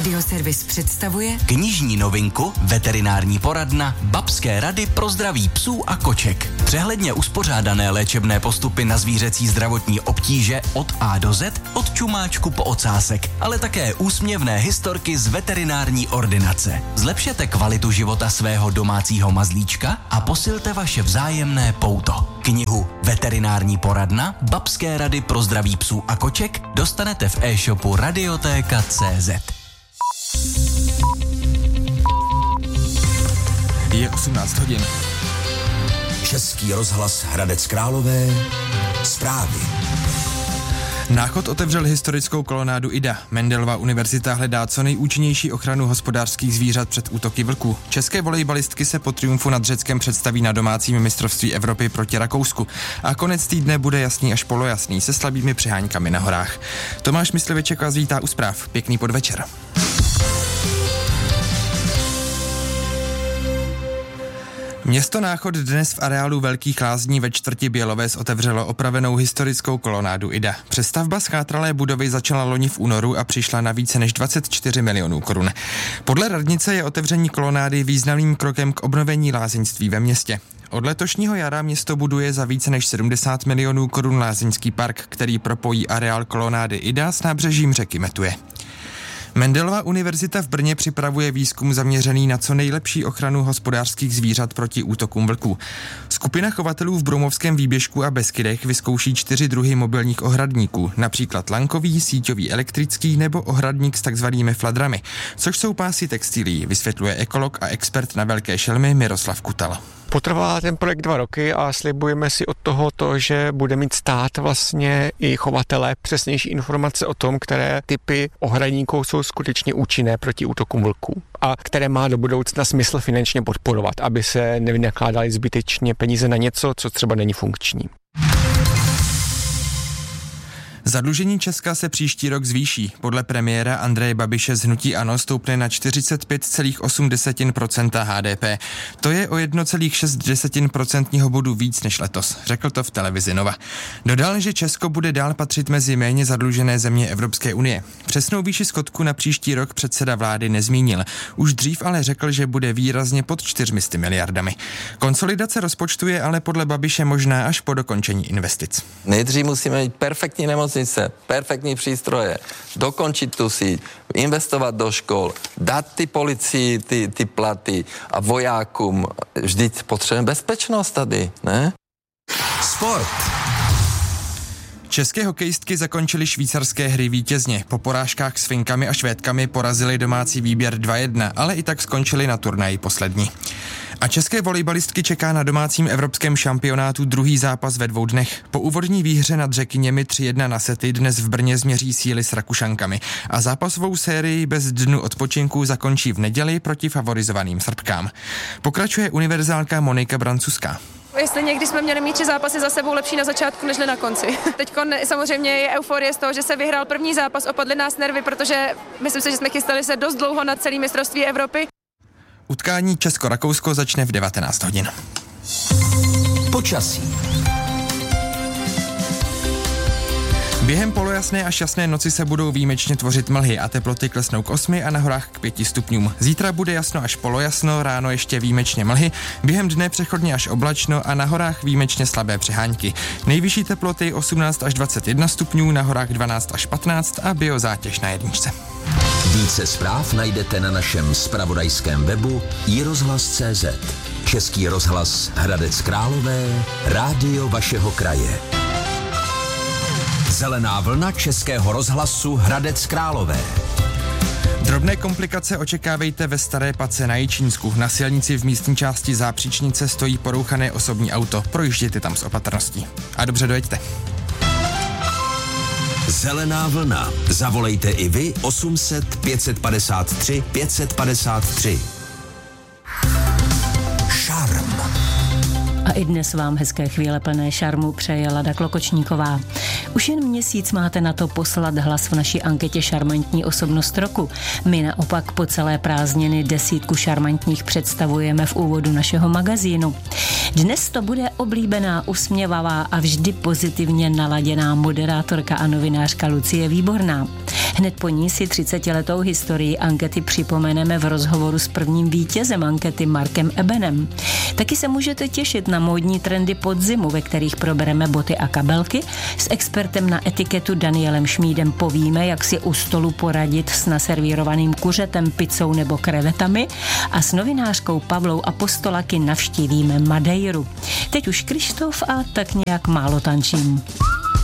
Radioservis představuje knižní novinku Veterinární poradna Babské rady pro zdraví psů a koček. Přehledně uspořádané léčebné postupy na zvířecí zdravotní obtíže od A do Z, od čumáčku po ocásek, ale také úsměvné historky z veterinární ordinace. Zlepšete kvalitu života svého domácího mazlíčka a posilte vaše vzájemné pouto. Knihu Veterinární poradna Babské rady pro zdraví psů a koček dostanete v e-shopu Radiotéka.cz. Je 18 hodin. Český rozhlas Hradec Králové. Zprávy. Náchod otevřel historickou kolonádu Ida. Mendelova univerzita hledá co nejúčinnější ochranu hospodářských zvířat před útoky vlků. České volejbalistky se po triumfu nad Řeckem představí na domácím mistrovství Evropy proti Rakousku. A konec týdne bude jasný až polojasný se slabými přeháňkami na horách. Tomáš Mysliveček vás vítá u zpráv. Pěkný podvečer. Město Náchod dnes v areálu Velkých lázní ve čtvrti Bělovec otevřelo opravenou historickou kolonádu Ida. Přestavba zchátralé budovy začala loni v únoru a přišla na více než 24 milionů korun. Podle radnice je otevření kolonády významným krokem k obnovení lázeňství ve městě. Od letošního jara město buduje za více než 70 milionů korun lázeňský park, který propojí areál kolonády Ida s nábřežím řeky Metuje. Mendelova univerzita v Brně připravuje výzkum zaměřený na co nejlepší ochranu hospodářských zvířat proti útokům vlků. Skupina chovatelů v Broumovském výběžku a Beskydech vyzkouší 4 druhy mobilních ohradníků, například lankový, síťový, elektrický nebo ohradník s takzvanými fladrami, což jsou pásy textilií, vysvětluje ekolog a expert na velké šelmy Miroslav Kutal. Potrvá ten projekt 2 roky a slibujeme si od toho to, že bude mít stát vlastně i chovatelé přesnější informace o tom, které typy ohradníků jsou skutečně účinné proti útokům vlků a které má do budoucna smysl finančně podporovat, aby se nevynakládaly zbytečně peníze na něco, co třeba není funkční. Zadlužení Česka se příští rok zvýší. Podle premiéra Andreje Babiše z hnutí ANO stoupne na 45,8% HDP. To je o 1,6% bodu víc než letos, řekl to v televizi Nova. Dodal, že Česko bude dál patřit mezi méně zadlužené země Evropské unie. Přesnou výši schodku na příští rok předseda vlády nezmínil. Už dřív ale řekl, že bude výrazně pod 400 miliardami. Konsolidace rozpočtu je ale podle Babiše možná až po dokončení investic. Nejdřív musíme mít perfektní nemocnice, perfektní přístroje, dokončit tu síť, investovat do škol, dát ty policii ty platy a vojákům. Vždyť potřebujeme bezpečnost tady, ne? Sport. České hokejistky zakončily švýcarské hry vítězně. Po porážkách s Finkami a Švédkami porazili domácí výběr 2-1, ale i tak skončili na turnaji poslední. A české volejbalistky čeká na domácím evropském šampionátu druhý zápas ve 2 dnech. Po úvodní výhře nad Řekyněmi 3-1 na sety dnes v Brně změří síly s Rakušankami a zápasovou sérii bez dnu odpočinku zakončí v neděli proti favorizovaným Srbkám. Pokračuje univerzálka Monika Brancuská. Jestli někdy jsme měli mít 3 zápasy za sebou lepší na začátku, než na konci. Teď samozřejmě je euforie z toho, že se vyhrál první zápas, opadly nás nervy, protože myslím si, že jsme chystali se dost dlouho na celý mistrovství Evropy. Utkání Česko-Rakousko začne v 19 hodin. Počasí. Během polojasné až jasné noci se budou výjimečně tvořit mlhy a teploty klesnou k 8 a na horách k 5 stupňům. Zítra bude jasno až polojasno, ráno ještě výjimečně mlhy, během dne přechodně až oblačno a na horách výjimečně slabé přehánky. Nejvyšší teploty 18 až 21 stupňů, na horách 12 až 15 a biozátěž na 1. Více zpráv najdete na našem zpravodajském webu iRozhlas.cz. Český rozhlas Hradec Králové, rádio vašeho kraje. Zelená vlna Českého rozhlasu Hradec Králové. Drobné komplikace očekávejte ve Staré Pace na Jičínsku. Na silnici v místní části Zápříčnice stojí porouchané osobní auto. Projíždějte tam s opatrností. A dobře dojeďte. Zelená vlna. Zavolejte i vy 800 553 553. Šarm. A i dnes vám hezké chvíle plné šarmu přeje Lada Klokočníková. Už jen měsíc máte na to poslat hlas v naší anketě Šarmantní osobnost roku. My naopak po celé prázdniny 10 šarmantních představujeme v úvodu našeho magazínu. Dnes to bude oblíbená, usměvavá a vždy pozitivně naladěná moderátorka a novinářka Lucie Výborná. Hned po ní si 30letou historii ankety připomeneme v rozhovoru s prvním vítězem ankety Markem Ebenem. Taky se můžete těšit na módní trendy podzimu, ve kterých probereme boty a kabelky. S expertem na etiketu Danielem Šmídem povíme, jak si u stolu poradit s naservírovaným kuřetem, pizzou nebo krevetami, a s novinářkou Pavlou Apostolaky navštívíme Madeiru. Teď už Krištof a tak nějak málo tančím.